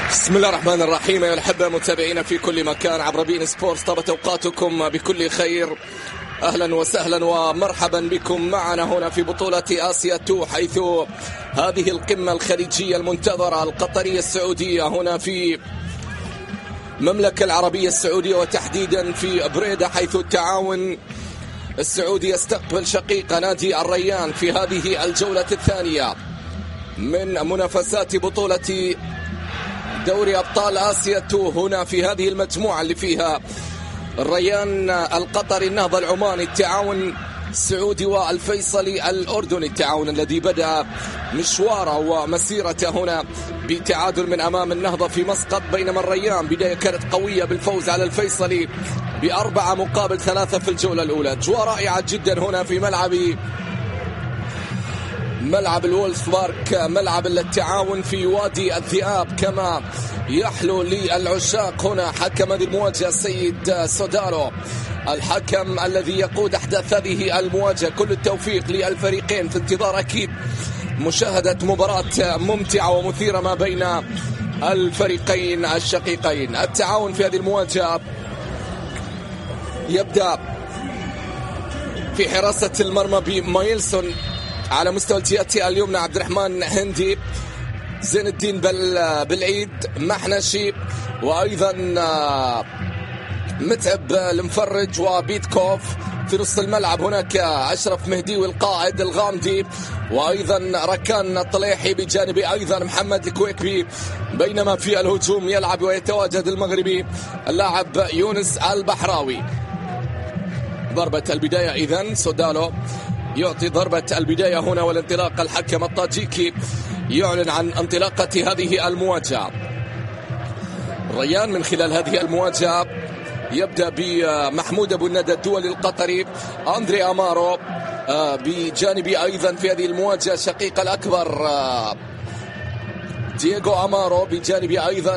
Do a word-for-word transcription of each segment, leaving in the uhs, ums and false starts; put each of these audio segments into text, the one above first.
بسم الله الرحمن الرحيم. يا الأحبة متابعينا في كل مكان عبر بين سبورتس، طابت أوقاتكم بكل خير. أهلا وسهلا ومرحبا بكم معنا هنا في بطولة آسيا تو، حيث هذه القمة الخليجية المنتظرة القطرية السعودية هنا في المملكة العربية السعودية، وتحديدا في بريدة، حيث التعاون السعودي يستقبل شقيق نادي الريان في هذه الجولة الثانية من منافسات بطولة دوري أبطال آسيا تو هنا في هذه المجموعة اللي فيها الريان القطري، النهضة العماني، التعاون السعودي، والفيصلي الأردني. التعاون الذي بدأ مشواره ومسيرته هنا بتعادل من أمام النهضة في مسقط، بينما الريان بداية كانت قوية بالفوز على الفيصلي بأربعة مقابل ثلاثة في الجولة الأولى. أجواء رائعة جدا هنا في ملعب ملعب الولف بارك، ملعب التعاون في وادي الذئاب كما يحلو للعشاق. هنا حكم هذه المواجهة السيد سودالو، الحكم الذي يقود أحداث هذه المواجهة. كل التوفيق للفريقين في انتظار أكيد مشاهدة مباراة ممتعة ومثيرة ما بين الفريقين الشقيقين. التعاون في هذه المواجهة يبدأ في حراسة المرمى بمايلسون، على مستوى الجهة اليمنى عبد الرحمن هندي، زين الدين بالعيد، محنشي، وأيضا متعب المفرج وبيتكوف. في نص الملعب هناك أشرف مهدي والقائد الغامدي، وأيضا ركان الطليحي بجانب أيضا محمد الكويكبي. بينما في الهجوم يلعب ويتواجد المغربي اللاعب يونس البحراوي. ضربة البداية إذن سودالو يعطي ضربة البداية هنا، والانطلاق الحكم الطاجيكي يعلن عن انطلاقة هذه المواجهة. الريان من خلال هذه المواجهة يبدأ بمحمود أبو الندى الدولي القطري، أندري أمارو بجانب أيضا في هذه المواجهة شقيق الأكبر دييغو أمارو، بجانب أيضا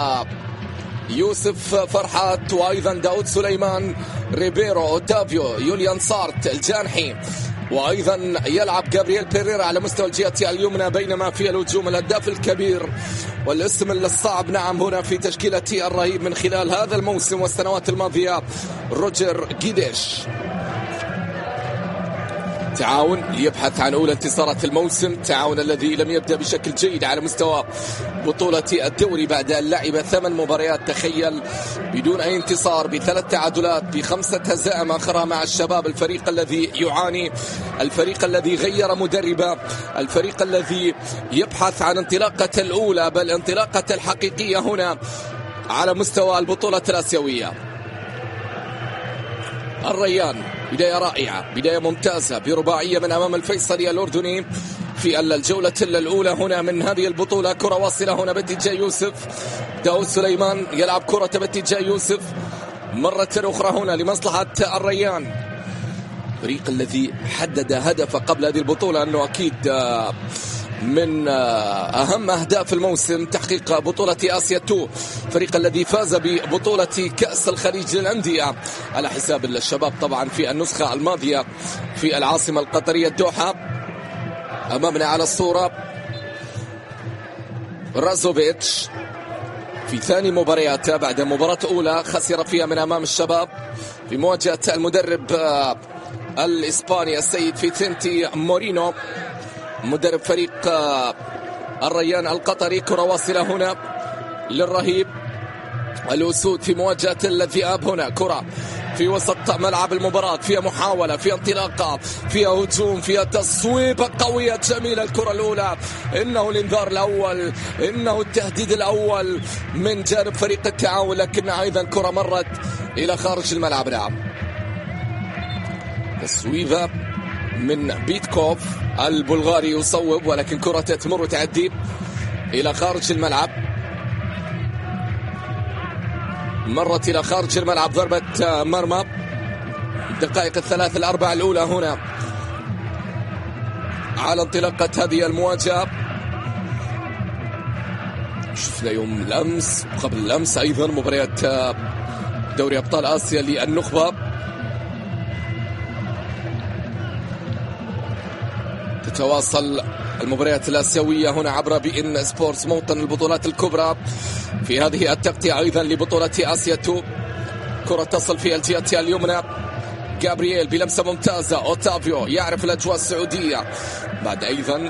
يوسف فرحات، وأيضا داود سليمان، ريبيرو، أوتافيو، يوليان سارت الجانحي، وأيضا يلعب جابرييل بيريرا على مستوى الجهة اليمنى. بينما في الهجوم الهداف الكبير والاسم الصعب نعم هنا في تشكيلة الرهيب من خلال هذا الموسم والسنوات الماضية، روجر جيديش. تعاون يبحث عن أولى انتصارات الموسم، تعاون الذي لم يبدأ بشكل جيد على مستوى بطولة الدوري بعد أن لعب ثمان مباريات، تخيل، بدون أي انتصار، بثلاث تعادلات، بخمسة هزائم آخرها مع الشباب. الفريق الذي يعاني، الفريق الذي غير مدربه، الفريق الذي يبحث عن انطلاقة الأولى، بل انطلاقة الحقيقية هنا على مستوى البطولة الآسيوية. الريان بداية رائعة، بداية ممتازة برباعية من أمام الفيصلي الأردني في الجولة الأولى هنا من هذه البطولة. كرة واصلة هنا باتجاه يوسف، داود سليمان يلعب كرة باتجاه يوسف مرة أخرى هنا لمصلحة الريان، الفريق الذي حدد هدفه قبل هذه البطولة أنه أكيد من أهم أهداف الموسم تحقيق بطولة آسيا تو، الفريق الذي فاز ببطولة كأس الخليج للأندية على حساب الشباب طبعا في النسخة الماضية في العاصمة القطرية الدوحة. أمامنا على الصورة رازوفيتش في ثاني مبارياته بعد مباراة أولى خسر فيها من أمام الشباب في مواجهة المدرب الإسباني السيد فيسنتي مورينو مدرب فريق الريان القطري. كرة واصلة هنا للرهيب الأسود في مواجهة الذئاب. هنا كرة في وسط ملعب المباراة، فيها محاولة، فيها انطلاقة، فيها هجوم، فيها تصويبة قوية جميلة. الكرة الأولى إنه الإنذار الأول، إنه التهديد الأول من جانب فريق التعاون، لكنها أيضا كرة مرت إلى خارج الملعب. نعم، تصويبة من بيتكوف البلغاري يصوب، ولكن كرة تمر وتعدي إلى خارج الملعب، مرت إلى خارج الملعب. ضربة مرمى دقائق الثلاث الأربع الأولى هنا على انطلاقة هذه المواجهة. شفنا يوم الأمس قبل الأمس أيضا مباريات دوري أبطال آسيا للنخبة، تتواصل المباريات الآسيوية هنا عبر بي إن سبورتس، موطن البطولات الكبرى في هذه التغطية أيضا لبطولة آسيا تو. كرة تصل في الجهة اليمنى، جابرييل بلمسة ممتازة، أوتافيو يعرف الأجواء السعودية. بعد أيضا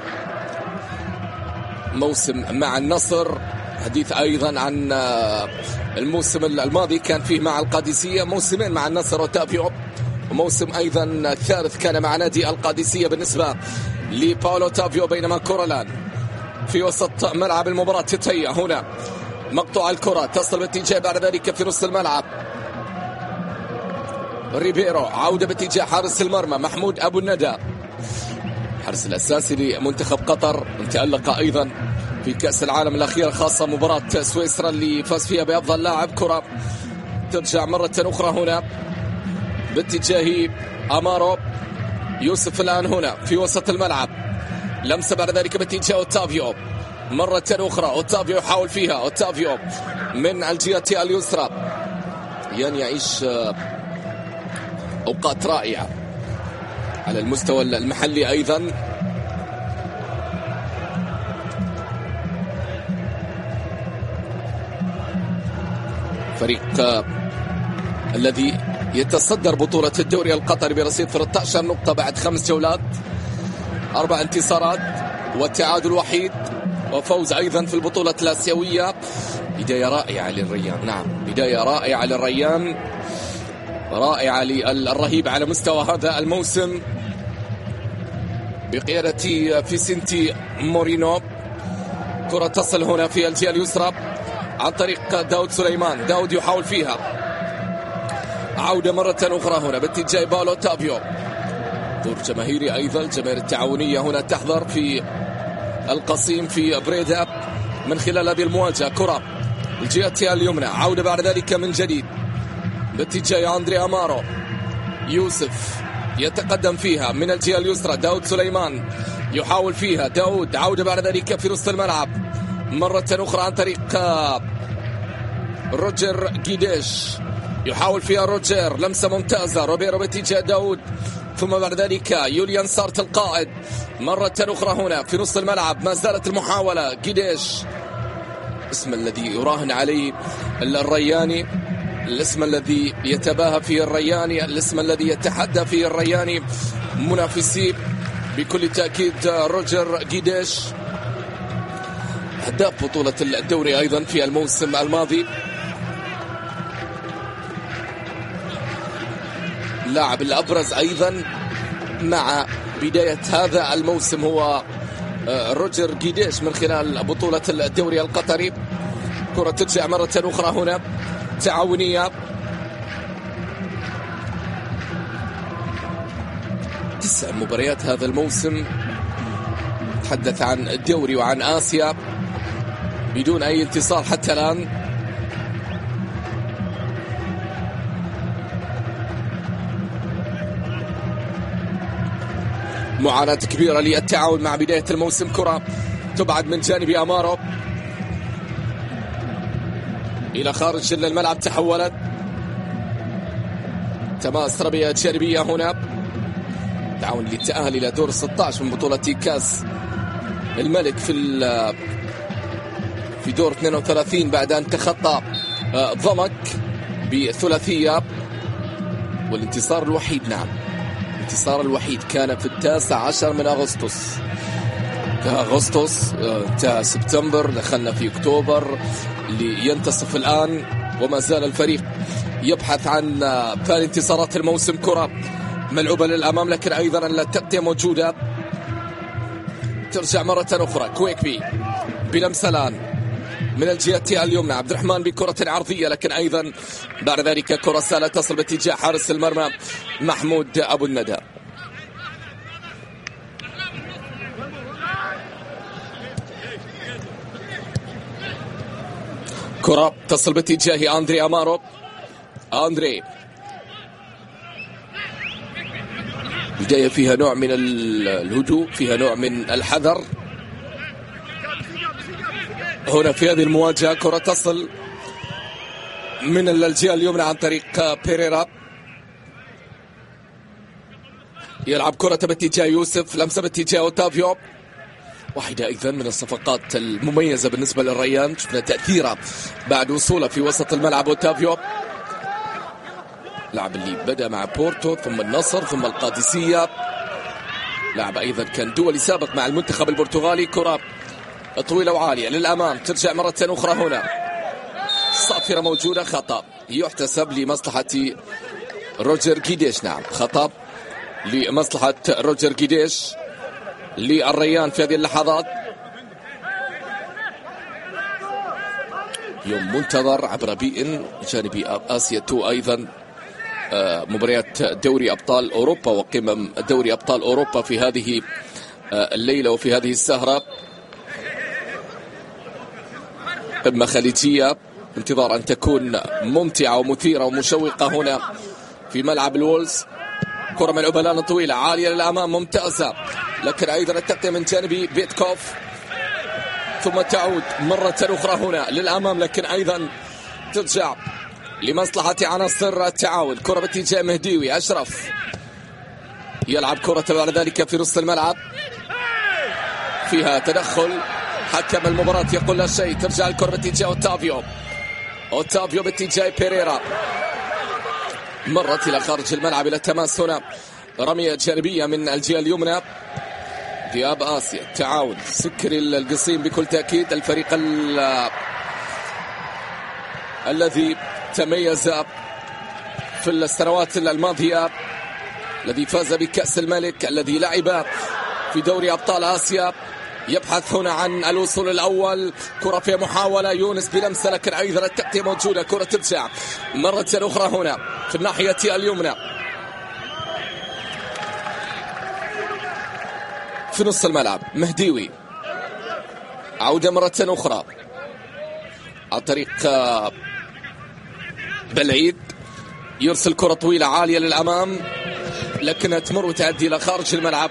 موسم مع النصر، حديث أيضا عن الموسم الماضي كان فيه مع القادسية، موسمين مع النصر أوتافيو، وموسم أيضا ثالث كان مع نادي القادسية بالنسبة لباولو أوتافيو. بينما كورالان في وسط ملعب المباراة تتهيأ هنا، مقطوع الكرة تصل باتجاه بعد ذلك في نص الملعب، ريبيرو عودة باتجاه حارس المرمى محمود أبو الندى، الحارس الأساسي لمنتخب قطر، تألق أيضا في كأس العالم الأخيرة، خاصة مباراة سويسرا اللي فاز فيها بأفضل لاعب. كرة ترجع مرة أخرى هنا باتجاه أمارو، يوسف الآن هنا في وسط الملعب، لمسة بعد ذلك باتجاه أوتافيو مرة أخرى، أوتافيو يحاول فيها، أوتافيو من الجهة اليسرى يعني يعيش أوقات رائعة على المستوى المحلي أيضا. فريق الذي يتصدر بطولة الدوري القطري برصيد ثلاثة عشر نقطة بعد خمس جولات، أربع انتصارات والتعادل وحيد، وفوز أيضا في البطولة الآسيوية. بداية رائعة للريان، نعم بداية رائعة للريان، رائعة للرهيب على مستوى هذا الموسم بقيادة فيسنتي مورينو. كرة تصل هنا في الجهة اليسرى عن طريق داود سليمان، داود يحاول فيها، عودة مرة أخرى هنا باتجاه باولو أوتافيو، دور جماهيري أيضا، الجماهير التعاونية هنا تحضر في القصيم في بريدة من خلال هذه المواجهة. كرة الجهة اليمنى، عودة بعد ذلك من جديد باتجاه أندري أمارو، يوسف يتقدم فيها من الجهة اليسرى، داود سليمان يحاول فيها، داود عودة بعد ذلك في نصف الملعب مرة أخرى عن طريق روجر جيديش، يحاول فيها روجر، لمسة ممتازة، روبيرو باتجاه داود، ثم بعد ذلك يوليان سارت القائد مرة أخرى هنا في نصف الملعب، ما زالت المحاولة، جيديش اسم الذي يراهن عليه الرياني، الاسم الذي يتباهى فيه الرياني، الاسم الذي يتحدى فيه الرياني منافسيه بكل تأكيد روجر جيديش، هداف بطولة الدوري أيضا في الموسم الماضي، اللاعب الأبرز أيضا مع بداية هذا الموسم هو روجر جيديش من خلال بطولة الدوري القطري. كرة ترجع مرة أخرى هنا تعاونية، تسع مباريات هذا الموسم، تحدث عن الدوري وعن آسيا بدون أي انتصار حتى الآن. معاناة كبيرة للتعاون مع بداية الموسم. كرة تبعد من جانب أمارو إلى خارج الملعب، تحولت تماس ربية جانبية هنا، تعاون للتأهل إلى دور ستة عشر من بطولة كاس الملك في في دور اثنين وثلاثين بعد أن تخطى ضمك بثلاثية، والانتصار الوحيد نعم الانتصار الوحيد كان في التاسع عشر من أغسطس، أغسطس انتهى سبتمبر، دخلنا في أكتوبر اللي ينتصف الآن، وما زال الفريق يبحث عن ثاني انتصارات الموسم. كرة ملعوبة للأمام لكن أيضا التغطية موجودة، ترجع مرة أخرى كويكبي بلمسة الآن من الجهة اليمنى، عبد الرحمن بكرة عرضية لكن أيضا بعد ذلك كرة سالة تصل باتجاه حارس المرمى محمود أبو الندى. كرة تصل باتجاه أندري أمارو، أندري بداية فيها نوع من الهدوء، فيها نوع من الحذر هنا في هذه المواجهة. كرة تصل من الجهة اليمنى عن طريق بيريرا، يلعب كرة باتجاه يوسف، لمسة باتجاه أوتافيو، واحدة أيضا من الصفقات المميزة بالنسبة للريان، شفنا تأثيرها بعد وصوله في وسط الملعب. أوتافيو لاعب اللي بدأ مع بورتو ثم النصر ثم القادسية، لاعب أيضا كان دولي سابق مع المنتخب البرتغالي. كرة طويلة وعالية للأمام، ترجع مرة أخرى هنا، صافرة موجودة، خطأ يحتسب لمصلحة روجر جيديش. نعم خطأ لمصلحة روجر جيديش للريان في هذه اللحظات. يوم منتظر عبر بي ان جانب آسيا تو أيضا، مباريات دوري أبطال أوروبا وقمم دوري أبطال أوروبا في هذه الليلة وفي هذه السهرة، قمة خليجية، انتظار أن تكون ممتعة ومثيرة ومشوقة هنا في ملعب الولز. كرة ملعوبة الآن طويلة عالية للأمام ممتازة، لكن أيضا التغطية من جانب بيتكوف، ثم تعود مرة أخرى هنا للأمام، لكن أيضا ترجع لمصلحة عناصر التعاون. كرة باتجاه مهديوي، أشرف يلعب كرة بعد ذلك في نص الملعب، فيها تدخل حكم المباراة يقول لا شيء. ترجع الكرة باتجاه أوتافيو، أوتافيو باتجاه بيريرا، مرت إلى خارج الملعب إلى التماس هنا، رمية جانبية من الجهة اليمنى. ذئاب آسيا التعاون سكري القصيم بكل تأكيد، الفريق الذي تميز في السنوات الماضية، الذي فاز بكأس الملك، الذي لعب في دوري أبطال آسيا، يبحث هنا عن الوصول الأول. كرة في محاولة، يونس بلمسة، لكن أيضا التغطية موجودة. كرة ترجع مرة أخرى هنا في الناحية اليمنى في نص الملعب. مهديوي عودة مرة أخرى عن طريق بلعيد، يرسل كرة طويلة عالية للأمام، لكنها تمر وتعدي إلى خارج الملعب.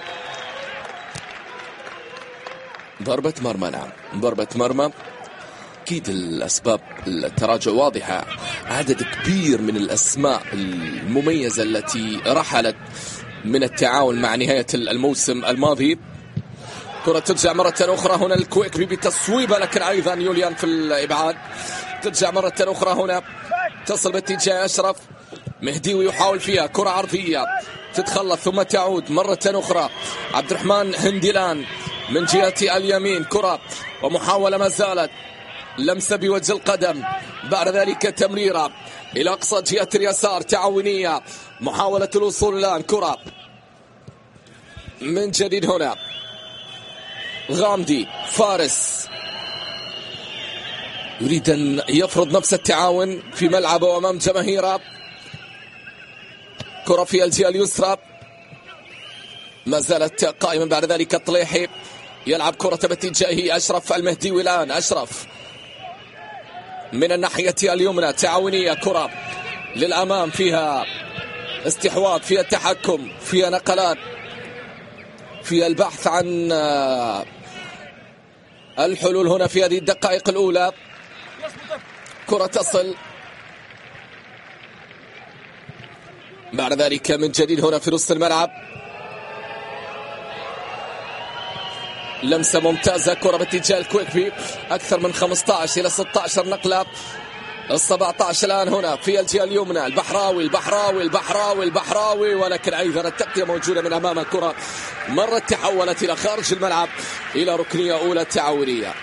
ضربة مرمى. نعم ضربة مرمى. أكيد الأسباب التراجع واضحة، عدد كبير من الأسماء المميزة التي رحلت من التعاون مع نهاية الموسم الماضي. كرة ترجع مرة أخرى هنا، الكويكبي بتصويبة، لكن أيضا يوليان في الإبعاد. ترجع مرة أخرى هنا، تصل باتجاه أشرف، مهديوي يحاول فيها، كرة عرضية تتخلص ثم تعود مرة أخرى. عبد الرحمن هندلان من جهة اليمين، كرة ومحاولة ما زالت، لمسة بوجه القدم، بعد ذلك تمريرة إلى أقصى جهة اليسار، تعاونية، محاولة الوصول الآن. كرة من جديد هنا، غامدي فارس يريد أن يفرض نفس التعاون في ملعبه وأمام جماهيره. كرة في الجهة اليسرى، ما زالت قائمة، بعد ذلك الطليحي يلعب كرة باتجاهه أشرف المهديوي الآن. أشرف من الناحية اليمنى، تعاونية، كرة للأمام، فيها استحواذ، فيها التحكم، فيها نقلات، فيها البحث عن الحلول هنا في هذه الدقائق الأولى. كرة تصل بعد ذلك من جديد هنا في نص الملعب، لمسة ممتازة، كرة باتجاه الكويكبي، أكثر من خمسة عشر إلى ستة عشر نقلة، السبعة عشر الآن هنا في الجهة اليمنى. البحراوي البحراوي البحراوي البحراوي ولكن أيضا التغطية موجودة من أمام الكرة، مرت تحولت إلى خارج الملعب إلى ركنية أولى تعاونية.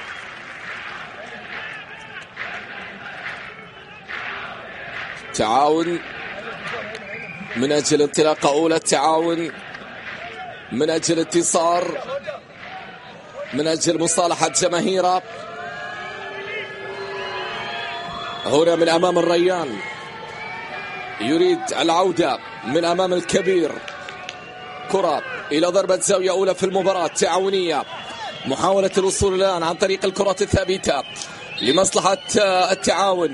تعاون من أجل انطلاقة أولى، تعاون من أجل انتصار، من أجل مصالحة جماهيره هنا من أمام الريان. يريد العودة من أمام الكبير. كرة إلى ضربة زاوية أولى في المباراة، تعاونية، محاولة الوصول الآن عن طريق الكرات الثابتة لمصلحة التعاون.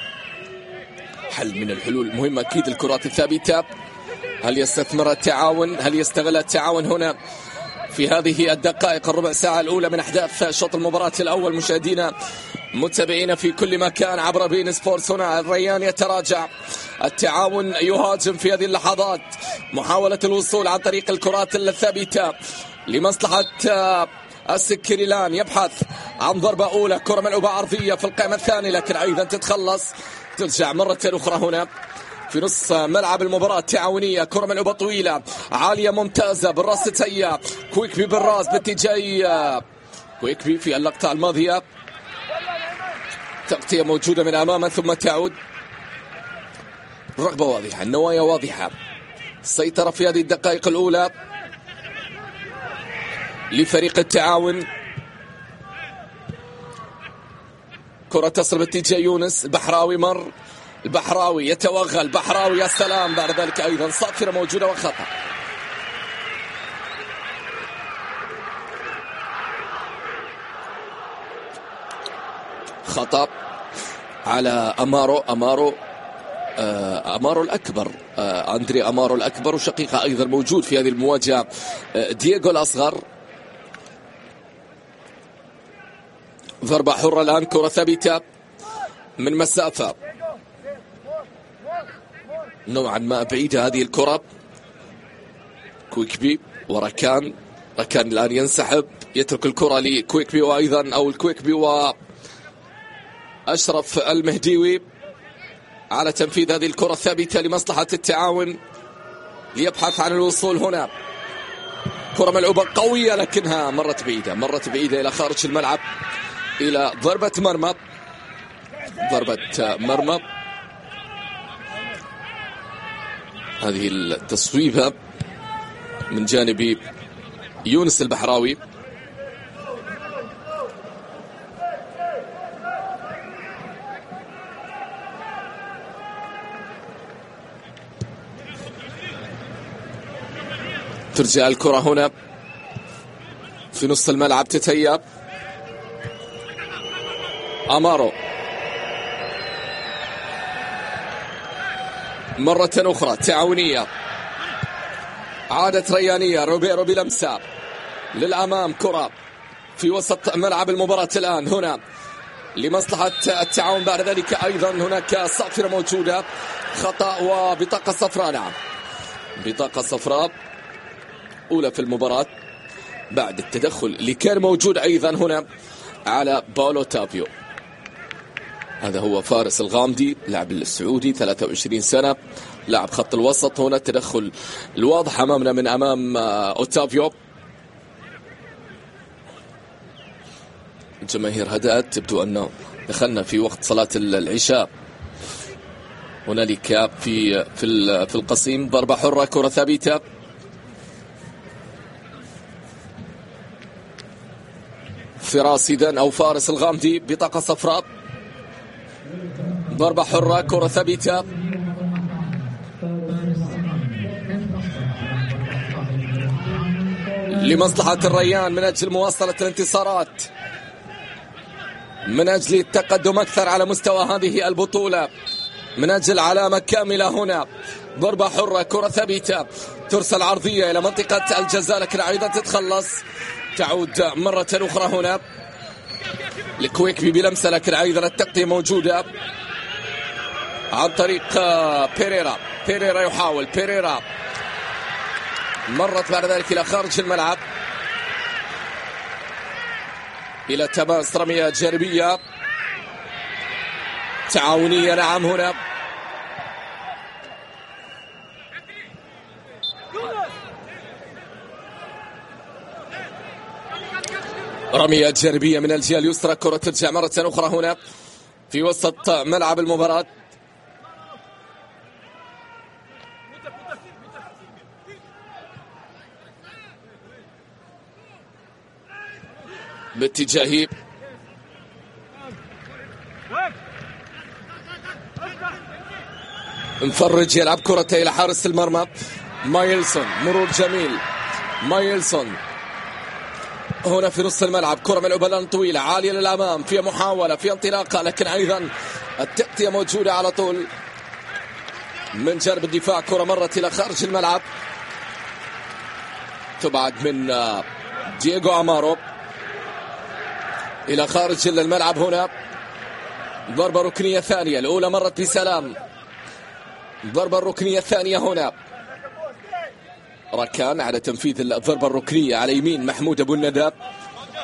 حل من الحلول المهمة أكيد الكرات الثابتة. هل يستثمر التعاون؟ هل يستغل التعاون هنا في هذه الدقائق الربع ساعة الأولى من أحداث شوط المباراة الأول؟ مشاهدينا متابعين في كل مكان عبر بين سبورتس، هنا الريان يتراجع، التعاون يهاجم في هذه اللحظات، محاولة الوصول عن طريق الكرات الثابتة لمصلحة السكريلان يبحث عن ضربة أولى، كرة ملعوبة عرضية في القائمة الثانية لكن أيضا تتخلص. ترجع مرة أخرى هنا في نص ملعب المباراة التعاونية، كرة ملعوبة طويلة عالية ممتازة بالراس تتهيأ، كويكبي بالراس باتجاه كويكبي في اللقطة الماضية، تغطية موجودة من أمامه ثم تعود. الرغبة واضحة، النوايا واضحة، السيطرة في هذه الدقائق الأولى لفريق التعاون. كرة تصل باتجاه يونس، البحراوي مر، البحراوي يتوغل، البحراوي يا سلام، بعد ذلك أيضا صافرة موجودة وخطأ. خطأ على أمارو أمارو آه أمارو الأكبر، آه أندري أمارو الأكبر، وشقيقه أيضا موجود في هذه المواجهة آه دييغو الأصغر. ضربة حرة الآن، كرة ثابتة من مسافة نوعا ما بعيدة هذه الكرة. كويكبي وركان، ركان الآن ينسحب، يترك الكرة لكويكبي وأيضا أو الكويكبي وأشرف المهديوي على تنفيذ هذه الكرة الثابتة لمصلحة التعاون، ليبحث عن الوصول هنا. كرة ملعوبة قوية لكنها مرت بعيدة، مرت بعيدة إلى خارج الملعب، إلى ضربة مرمى، ضربة مرمى. هذه التصويبة من جانب يونس البحراوي. ترجع الكرة هنا في نص الملعب، تتهيأ أمارو مرة أخرى، تعاونية، عادت ريانية، روبيرو بلمسة للأمام، كرة في وسط ملعب المباراة الآن هنا لمصلحة التعاون. بعد ذلك أيضا هناك صافرة موجودة، خطأ وبطاقة صفراء. نعم، بطاقة صفراء أولى في المباراة بعد التدخل اللي كان موجود أيضا هنا على باولو تافيو. هذا هو فارس الغامدي، لاعب السعودي، ثلاثة وعشرين سنة، لاعب خط الوسط. هنا التدخل الواضح أمامنا من أمام أوتافيو. الجماهير هدأت، تبدو أنه دخلنا في وقت صلاة العشاء. هنالك في في في القصيم ضربة حرة، كرة ثابتة، فراس إذن أو فارس الغامدي بطاقة صفراء. ضربة حرة، كرة ثابتة، لمصلحة الريان من أجل مواصلة الانتصارات، من أجل التقدم أكثر على مستوى هذه البطولة، من أجل علامة كاملة هنا. ضربة حرة، كرة ثابتة، ترسل عرضية إلى منطقة الجزاء لكن أيضا تتخلص. تعود مرة أخرى هنا لكويكبي بلمسة لكن أيضا التغطية موجودة عن طريق بيريرا. بيريرا يحاول، بيريرا مرت بعد ذلك إلى خارج الملعب، إلى تماس رمية جانبية تعاونية. نعم، هنا رمية جانبية من الجهة اليسرى. كرة ترجع مرة أخرى هنا في وسط ملعب المباراة. باتجاه مفرج، يلعب كرة إلى حارس المرمى مايلسون، مرور جميل مايلسون هنا في نص الملعب. كرة ملعوبة الآن طويلة عالية للأمام، في محاولة في انطلاقة لكن أيضا التغطية موجودة على طول من جانب الدفاع. كرة مرت إلى خارج الملعب، تبعد من دييغو أمارو إلى خارج الملعب. هنا ضربة ركنية ثانية، الأولى مرت بسلام، ضربة الركنية الثانية هنا ركان على تنفيذ الضربة الركنية على يمين محمود أبو الندى.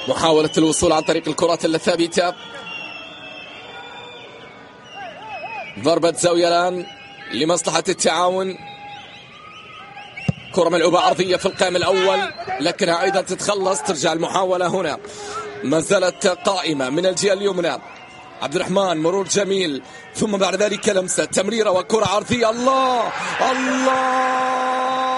محاولة الوصول عن طريق الكرات الثابتة. ضربة زاوية الآن لمصلحة التعاون. كرة ملعوبة عرضية في القائم الأول لكنها أيضا تتخلص. ترجع المحاولة هنا ما زالت قائمة من الجهة اليمنى. عبد الرحمن مرور جميل ثم بعد ذلك لمسة تمريرة وكرة عرضية. الله الله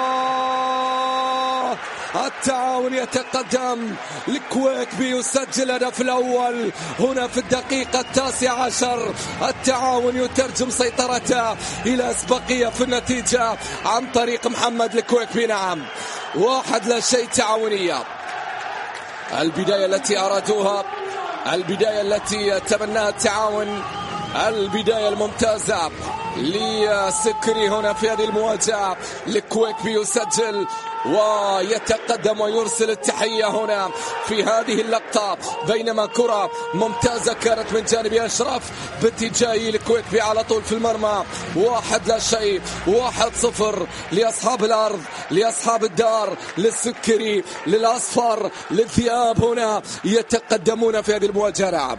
التعاون يتقدم. الكويكبي يسجل الهدف الأول هنا في الدقيقة التاسعة عشر. التعاون يترجم سيطرته إلى أسبقية في النتيجة عن طريق محمد الكويكبي. نعم واحد لا شيء تعاونية. البداية التي أرادوها، البداية التي تمناها التعاون، البداية الممتازة لسكري هنا في هذه المواجهة. الكويكبي يسجل ويتقدم ويرسل التحية هنا في هذه اللقطة، بينما كرة ممتازة كانت من جانب أشرف باتجاه الكويكبي على طول في المرمى. واحد لا شيء، واحد صفر لأصحاب الأرض، لأصحاب الدار، للسكري، للأصفر، للذئاب. هنا يتقدمون في هذه المواجهة. نعم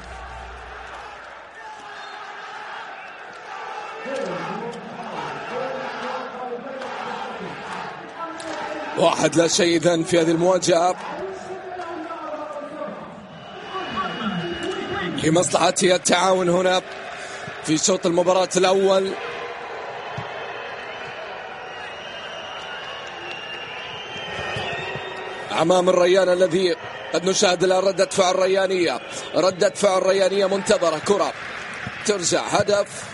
واحد لا شيء إذن في هذه المواجهة لمصلحة التعاون هنا في شوط المباراة الأول. أمام الريان الذي قد نشاهد الآن ردة فعل ريانية، ردة فعل ريانية منتظرة. كرة ترجع، هدف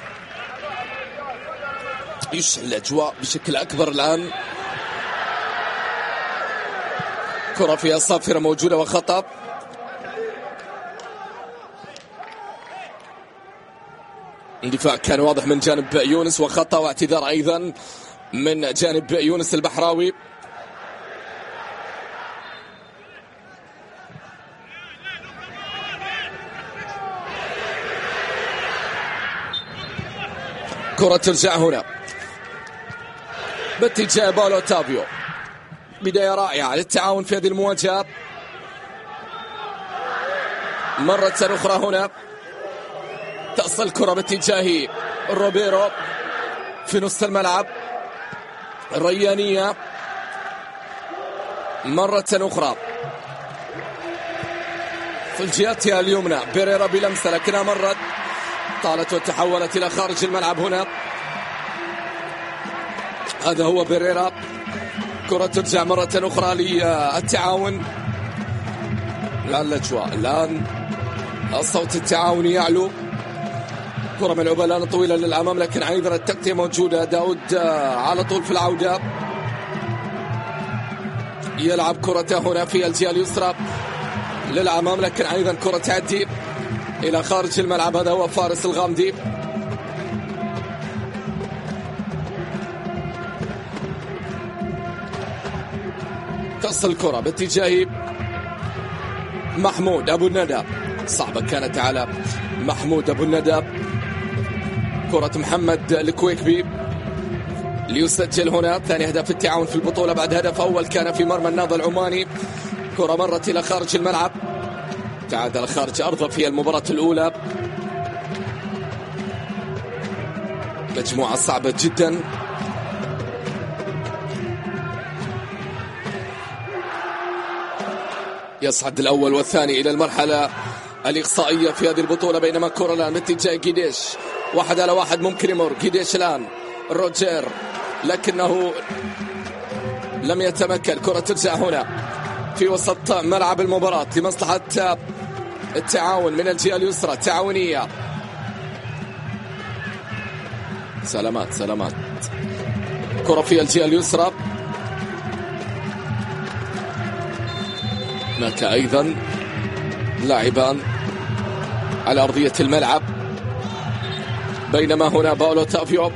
يشعل الأجواء بشكل أكبر الآن. كرة فيها صافرة موجودة وخطأ. اندفاع كان واضح من جانب يونس وخطأ واعتذار أيضا من جانب يونس البحراوي. كرة ترجع هنا باتجاه باولو تافيو. بداية رائعة للتعاون في هذه المواجهة. مرة أخرى هنا تصل كرة باتجاه روبيرو في نص الملعب. الريانية مرة أخرى في الجهة اليمنى. بيريرا بلمسة لكنها مرت طالت وتحولت إلى خارج الملعب. هنا هذا هو بيريرا. كرة ترجع مرة أخرى للتعاون. الآن الأجواء، الآن الصوت التعاوني يعلو. كرة ملعوبة الآن طويلة للأمام لكن أيضا التغطية موجودة. داود على طول في العودة يلعب كرة هنا في الجهة اليسرى للأمام لكن أيضا كرة تعدي إلى خارج الملعب. هذا هو فارس الغامدي. تصل كرة باتجاه محمود أبو الندى. صعبة كانت على محمود أبو الندى. كرة محمد الكويكبي ليسجل هنا ثاني هدف التعاون في البطولة بعد هدف أول كان في مرمى النهضة العماني. كرة مرت إلى خارج الملعب، تعادل خارج أرضه في المباراة الأولى. مجموعة صعبة جدا. يصعد الأول والثاني إلى المرحلة الإقصائية في هذه البطولة، بينما كرة الآن باتجاه جيديش. واحد على واحد ممكن يمر جيديش الآن روجير لكنه لم يتمكن. كرة ترجع هنا في وسط ملعب المباراة لمصلحة التعاون من الجهة اليسرى. تعاونية، سلامات سلامات. كرة في الجهة اليسرى، هناك أيضا لاعبان على أرضية الملعب، بينما هنا باولو تافيو.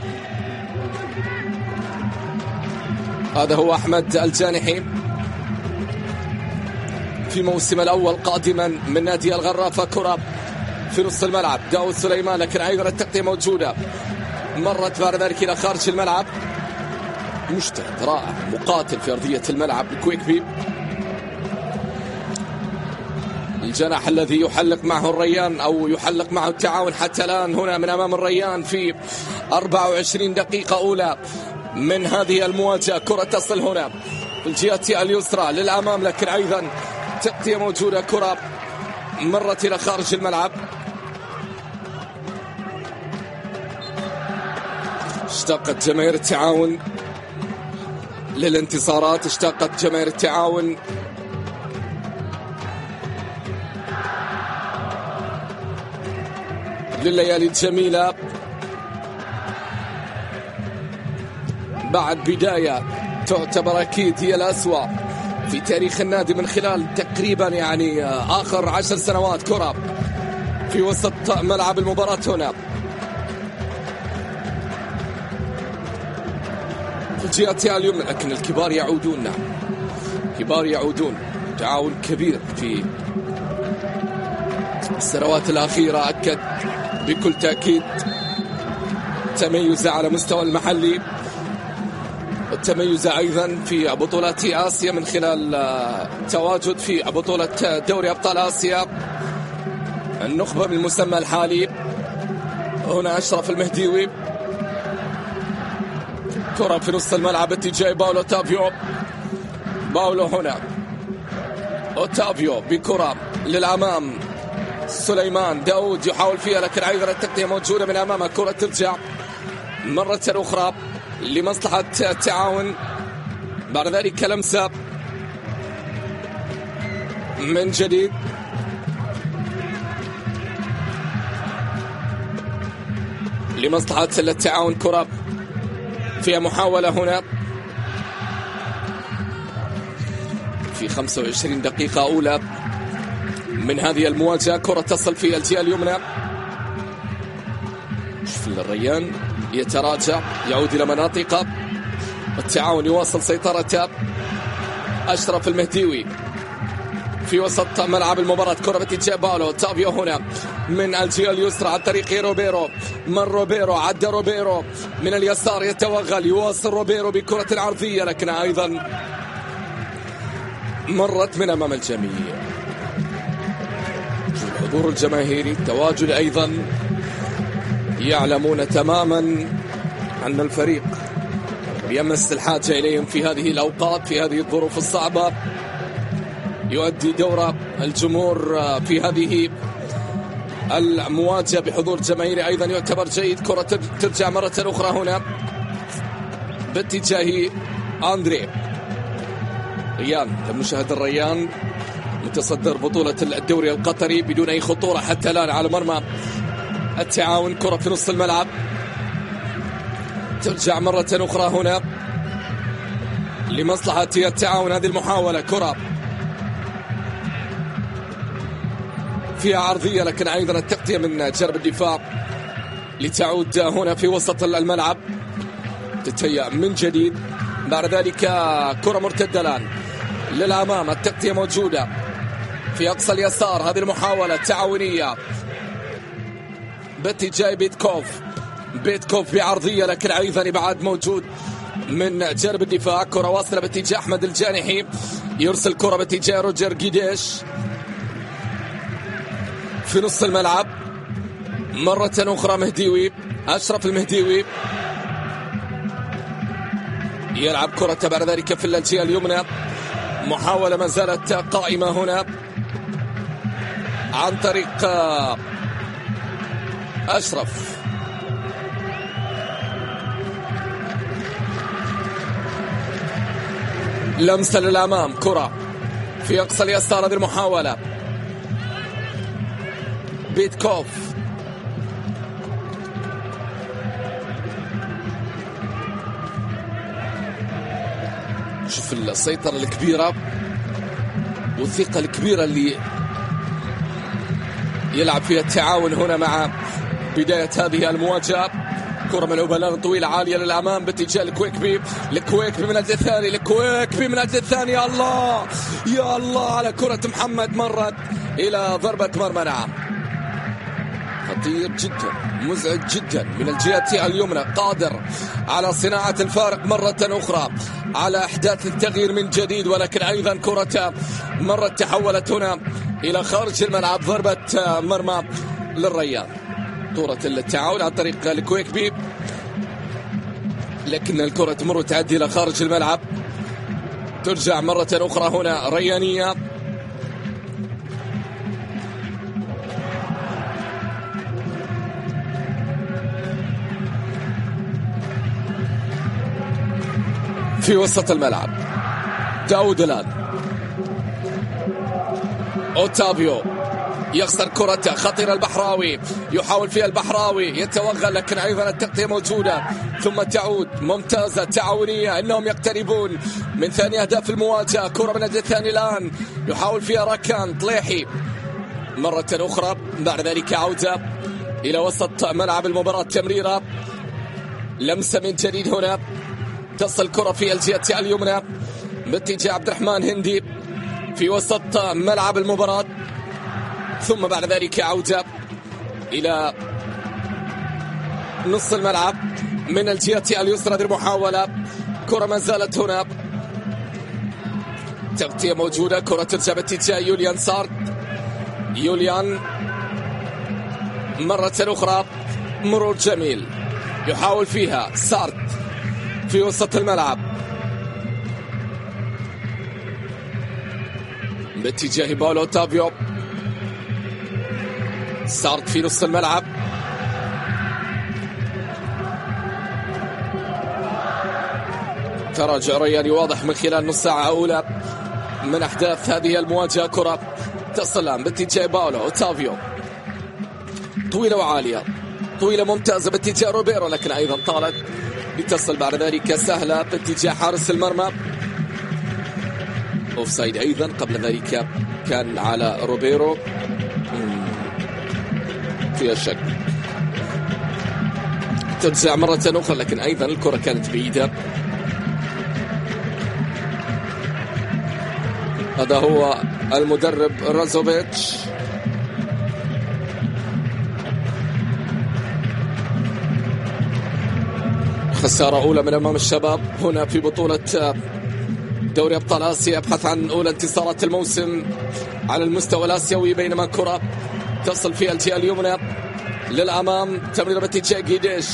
هذا هو أحمد الجانحي في موسم الأول قادما من نادي الغرافة. كرة في نص الملعب، داود سليمان لكن أيضا التغطية موجودة. مرت بعد ذلك إلى خارج الملعب. مجتهد رائع مقاتل في أرضية الملعب الكويكبي. الجناح الذي يحلق معه الريان أو يحلق معه التعاون حتى الآن هنا من أمام الريان في أربعة وعشرين دقيقة أولى من هذه المواجهة. كرة تصل هنا في الجهة اليسرى للأمام، لكن أيضا تغطية موجودة، كرة مرت إلى خارج الملعب. اشتاقت جماهير التعاون للانتصارات، اشتاقت جماهير التعاون لليالي الجميلة بعد بداية تعتبر أكيد هي الأسوأ في تاريخ النادي من خلال تقريبا يعني آخر عشر سنوات. كرة في وسط ملعب المباراة هنا في الجهة اليمنى، لكن الكبار يعودون. نعم كبار يعودون، تعاون كبير في السنوات الأخيرة أكد بكل تأكيد تميز على مستوى المحلي والتميز أيضا في بطولات آسيا من خلال تواجد في بطولة دوري أبطال آسيا النخبة بالمسمى الحالي. هنا أشرف المهديوي، كرة في نص الملعب اتجاه باولو أوتافيو. باولو هنا أوتافيو بكرة للأمام، سليمان داود يحاول فيها لكن أيضا التغطية موجودة من أمامها. كرة ترجع مرة أخرى لمصلحة التعاون، بعد ذلك لمسة من جديد لمصلحة التعاون. كرة فيها محاولة هنا في خمسة وعشرين دقيقة أولى من هذه المواجهة. كرة تصل في الجهة اليمنى، شوف الريان يتراجع يعود إلى مناطقه، التعاون يواصل سيطرته. أشرف المهديوي في وسط ملعب المباراة، كرة باتجاه باولو أوتافيو هنا من الجهة اليسرى عن طريق روبيرو، من روبيرو عدى روبيرو من اليسار يتوغل، يواصل روبيرو بكرة العرضية لكن أيضا مرت من أمام الجميع. الحضور الجماهيري التواجد أيضا يعلمون تماما أن الفريق يمس الحاجة إليهم في هذه الأوقات في هذه الظروف الصعبة، يؤدي دور الجمهور في هذه المواجهة بحضور جماهيري أيضا يعتبر جيد. كرة ترجع مرة أخرى هنا باتجاه أندري ريان. لم نشاهد الريان متصدر بطولة الدوري القطري بدون أي خطورة حتى الآن على مرمى التعاون. كرة في نص الملعب ترجع مرة أخرى هنا لمصلحة التعاون. هذه المحاولة كرة فيها عرضية لكن أيضا التغطية من جرب الدفاع لتعود هنا في وسط الملعب، تتهيأ من جديد. بعد ذلك كرة مرتدة الآن للأمام، التغطية موجودة في أقصى اليسار. هذه المحاولة التعاونية باتجاه بيتكوف، بيتكوف بعرضية لكن أيضا إبعاد موجود من جانب الدفاع. كرة واصلة باتجاه أحمد الجانحي، يرسل كرة باتجاه روجر جيديش في نص الملعب. مرة أخرى مهديوي، أشرف المهديوي يلعب كرة بعد ذلك في الجهة اليمنى. محاولة ما زالت قائمة هنا عن طريق أشرف. لمسة للأمام، كرة في أقصى اليسار. هذه المحاولة بيتكوف شوف السيطرة الكبيرة والثقة الكبيرة اللي يلعب فيها التعاون هنا مع بداية هذه المواجهة. كرة من أوبالان طويلة عالية للأمام باتجاه الكويكبي، الكويكبي من أجل الثاني، الكويكبي من أجل الثاني. يا الله يا الله على كرة محمد، مرت إلى ضربة مرمى. نعم خطير جدا، مزعج جدا من الجهة اليمنى، قادر على صناعة الفارق مرة أخرى، على إحداث التغيير من جديد. ولكن أيضا كرة مرة تحولت هنا إلى خارج الملعب، ضربة مرمى للريان. كرة التعاون عن طريق الكويكبي، لكن الكرة تمر وتعدي إلى خارج الملعب. ترجع مرة أخرى هنا ريانية. في وسط الملعب داود الآن، أوتافيو يخسر كرته، خطير البحراوي، يحاول فيها البحراوي، يتوغل، لكن أيضا التغطية موجودة، ثم تعود ممتازة تعاونية. إنهم يقتربون من ثاني أهداف المواجهة. كرة من الجهة الثانية الآن، يحاول فيها راكان طليحي مرة أخرى. بعد ذلك عودة إلى وسط ملعب المباراة، تمريرة، لمسة من جديد هنا، تصل كرة في الجهة اليمنى باتجاه عبد الرحمن هندي في وسط ملعب المباراة، ثم بعد ذلك عودة إلى نص الملعب من الجهة اليسرى. هذه المحاولة، كرة ما زالت هنا، تغطية موجودة، كرة ترجع باتجاه يوليان سارد. يوليان مرة أخرى، مرور جميل، يحاول فيها سارد في وسط الملعب باتجاه باولو أوتافيو. سارد في نص الملعب، تراجع رياني واضح من خلال نص ساعة أولى من أحداث هذه المواجهة. كرة تصل باتجاه باولو أوتافيو، طويلة وعالية، طويلة ممتازة باتجاه روبيرو، لكن أيضا طالت لتصل بعد ذلك سهلة باتجاه حارس المرمى. أوفسايد أيضا، قبل ذلك كان على روبيرو في الشك. ترجع مرة أخرى، لكن أيضا الكرة كانت بعيدة. هذا هو المدرب رازوفيتش. خسارة أولى من أمام الشباب هنا في بطولة دوري أبطال آسيا، يبحث عن أولى انتصارات الموسم على المستوى الآسيوي، بينما كرة تصل في الجهة اليمنى للأمام. تمرير باتجاه جيديش،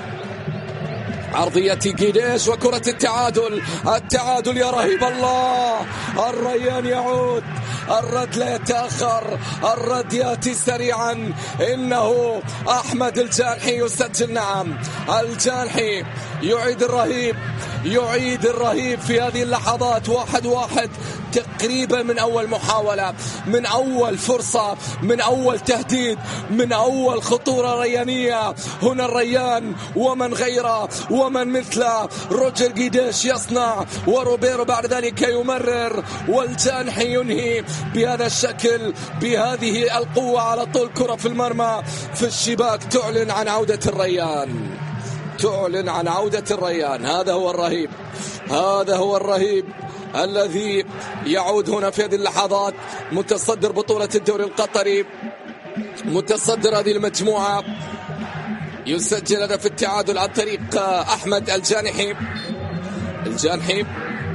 عرضية جيديش، وكرة التعادل. التعادل يا رهيب الله، الريان يعود، الرد لا يتأخر، الرد يأتي سريعا. إنه أحمد الجانحي يسجل. نعم، الجانحي يعيد الرهيب، يعيد الرهيب في هذه اللحظات. واحد واحد تقريبا من أول محاولة، من أول فرصة، من أول تهديد، من أول خطورة ريانية. هنا الريان ومن غيره ومن مثله. روجر جيديش يصنع، وروبيرو بعد ذلك يمرر، والجانحي ينهي بهذا الشكل، بهذه القوة على طول. كرة في المرمى في الشباك، تعلن عن عودة الريان، تعلن عن عودة الريان. هذا هو الرهيب، هذا هو الرهيب الذي يعود هنا في هذه اللحظات، متصدر بطولة الدوري القطري، متصدر هذه المجموعة. يسجل هدف التعادل عن طريق أحمد الجانحي. الجانحي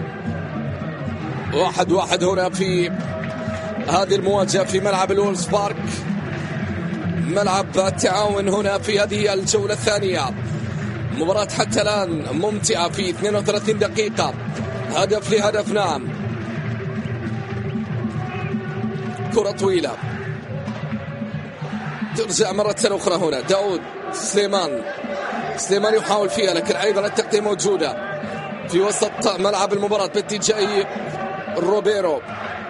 واحد واحد هنا في هذه المواجهة في ملعب الولز بارك، ملعب التعاون هنا في هذه الجولة الثانية. مباراة حتى الآن ممتعة في اثنين وثلاثين دقيقة، هدف لهدف. نعم، كرة طويلة ترجع مرة أخرى هنا. داود سليمان، سليمان يحاول فيها، لكن أيضا التغطية موجودة في وسط ملعب المباراة باتجاه روبيرو.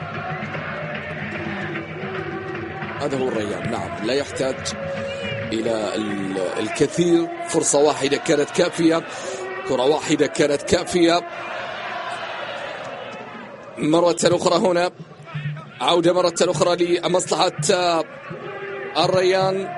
هذا هو الريان. نعم، لا يحتاج إلى الكثير، فرصة واحدة كانت كافية، كرة واحدة كانت كافية. مرة أخرى هنا عودة مرة أخرى لمصلحة الريان.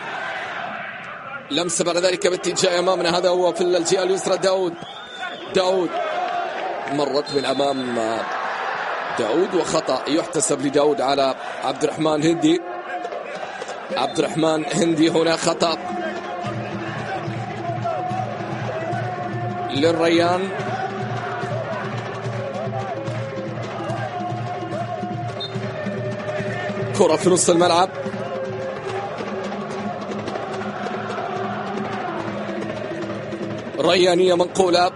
لمسة بعد ذلك باتجاه أمامنا، هذا هو في الجهة اليسرى. داود داود مرت من أمام داود، وخطأ يحتسب لداود على عبد الرحمن هندي. عبد الرحمن هندي هنا خطأ للريان. كرة في نص الملعب، ريانية منقولة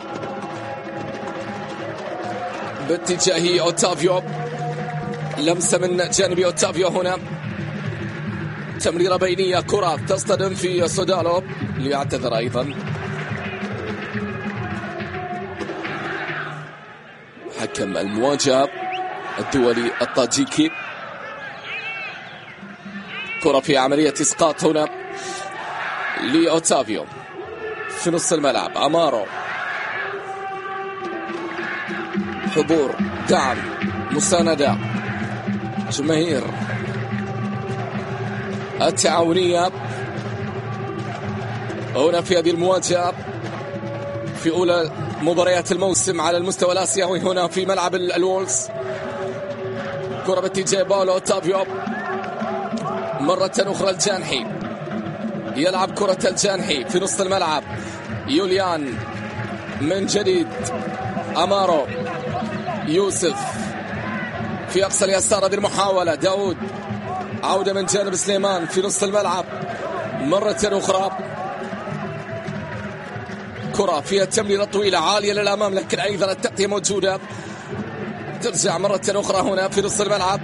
باتجاه أوتافيو، لمسة من جانب أوتافيو هنا، تمريرة بينية، كرة تصطدم في سودالو ليعتذر أيضا حكم المواجهة الدولي الطاجيكي. كرة في عملية إسقاط هنا لأوتافيو في نص الملعب، أمارو، حضور، دعم، مساندة، جماهير التعاونية هنا في هذه المواجهة في أولى مباريات الموسم على المستوى الآسيوي هنا في ملعب الولز. كرة باتجاه باولو أوتافيو، مرة أخرى الجانحي، يلعب كرة الجانحي في نص الملعب، يوليان من جديد، أمارو، يوسف في أقصى اليسار، هذه المحاولة، داود، عودة من جانب سليمان في نص الملعب مرة أخرى، كرة فيها تمريرة طويلة عالية للأمام لكن أيضا التغطية موجودة، ترجع مرة أخرى هنا في نص الملعب.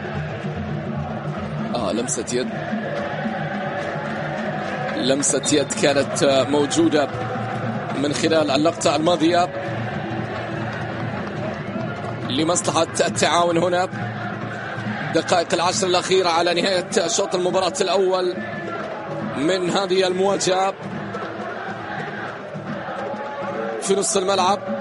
آه لمسة يد، لمسة يد كانت موجودة من خلال اللقطة الماضية لمصلحة التعاون هنا. دقائق العشر الأخيرة على نهاية شوط المباراة الأول من هذه المواجهة في نص الملعب.